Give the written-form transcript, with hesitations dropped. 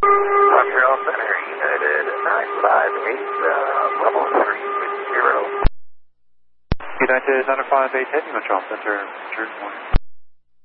Montreal Center, United 958, level 360. United 958, Montreal Center, turn 1.